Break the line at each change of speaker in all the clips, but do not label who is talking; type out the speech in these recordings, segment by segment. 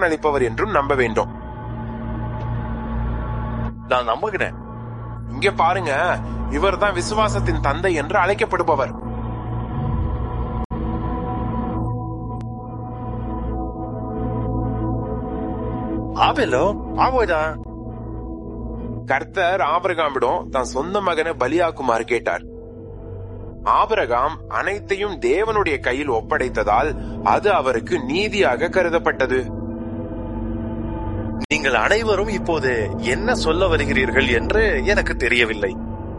அளிப்பவர் என்றும் நம்ப வேண்டும்.
நான் நம்புகிறேன்.
இங்க பாருங்க, இவர்தான் விசுவாசத்தின் தந்தை என்று அழைக்கப்படுபவர்.
ஆபேலோ ஆவோதான்.
கர்த்தர் ஆபிரகாமிடம் தன் சொந்த மகனை பலியாக்குமாறு கேட்டார். ஆபிரகாம் அனைத்தையும் தேவனுடைய கையில் ஒப்படைத்ததால் அது அவருக்கு நீதியாக கருதப்பட்டது.
நீங்கள் அனைவரும் இப்போது என்ன சொல்ல வருகிறீர்கள் என்று எனக்கு தெரியவில்லை.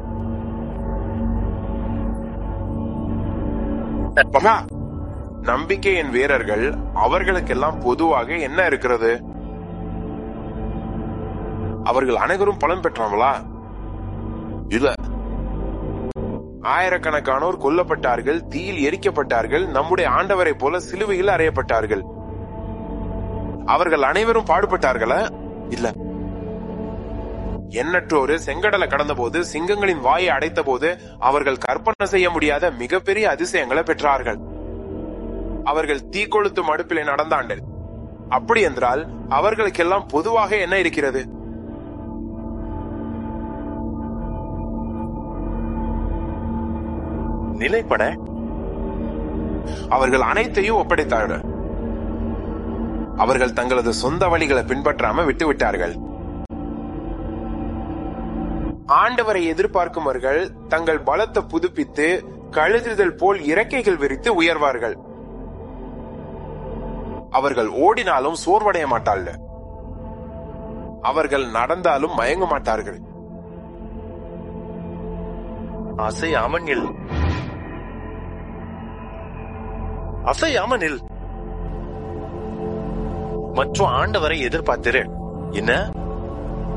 நம்பிக்கையின் வீரர்கள் அவர்களுக்கெல்லாம் பொதுவாக என்ன இருக்கிறது? அவர்கள் அனைவரும் பலன் பெற்றாங்களா? இல்ல. ஆயிரக்கணக்கானோர் கொல்லப்பட்டார்கள், தீயில் எரிக்கப்பட்டார்கள், நம்முடைய ஆண்டவரை போல சிலுவையில் அறையப்பட்டார்கள். அவர்கள் அனைவரும் பாடுபட்டார்களா? இல்ல. எண்ணற்றோரு செங்கடலை கடந்த போது, சிங்கங்களின் வாயை அடைத்த போது அவர்கள் கற்பனை செய்ய முடியாத மிகப்பெரிய அதிசயங்களை பெற்றார்கள். அவர்கள் தீ கொளுத்தும் அடுப்பிலே நடந்தாண்டல். அப்படி என்றால் அவர்களுக்கெல்லாம் பொதுவாக என்ன இருக்கிறது?
நிலைப்பட
அவர்கள் அனைத்தையும் ஒப்படைத்தார்கள். அவர்கள் தங்களது சொந்த வழிகளை பின்பற்றாம விட்டுவிட்டார்கள். ஆண்டவரை எதிர்பார்க்குமவர்கள் தங்கள் பலத்தை புதுப்பித்து கழுகுதல் போல் இறக்கைகள் விரித்து உயர்வார்கள். அவர்கள் ஓடினாலும் சோர்வடைய மாட்டார்கள். அவர்கள் நடந்தாலும் மயங்க மாட்டார்கள்.
அசையாமனில் மற்றும் ஆண்டவரை எதிர்பார்த்திரு. என்ன